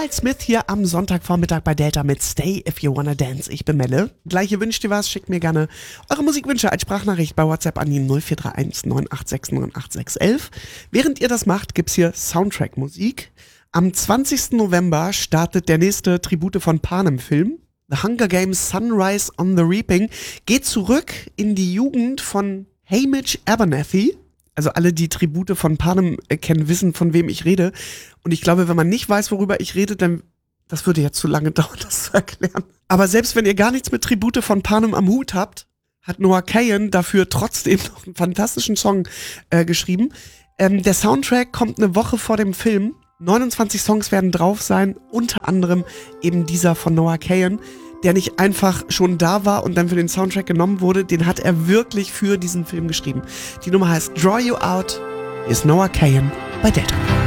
Miles Smith hier am Sonntagvormittag bei Delta mit Stay If You Wanna Dance. Ich bin Melle. Gleich, ihr wünscht ihr was, schickt mir gerne eure Musikwünsche als Sprachnachricht bei WhatsApp an die 0431 986 98611. Während ihr das macht, gibt's hier Soundtrack-Musik. Am 20. November startet der nächste Tribute von Panem-Film. The Hunger Games Sunrise on the Reaping geht zurück in die Jugend von Hamish Abernathy. Also alle, die Tribute von Panem kennen, wissen, von wem ich rede. Und ich glaube, wenn man nicht weiß, worüber ich rede, dann, das würde jetzt zu lange dauern, das zu erklären. Aber selbst wenn ihr gar nichts mit Tribute von Panem am Hut habt, hat Noah Kahan dafür trotzdem noch einen fantastischen Song geschrieben. Der Soundtrack kommt eine Woche vor dem Film. 29 Songs werden drauf sein, unter anderem eben dieser von Noah Kahan, der nicht einfach schon da war und dann für den Soundtrack genommen wurde, den hat er wirklich für diesen Film geschrieben. Die Nummer heißt Draw You Out, hier ist Noah Kahan bei Delta.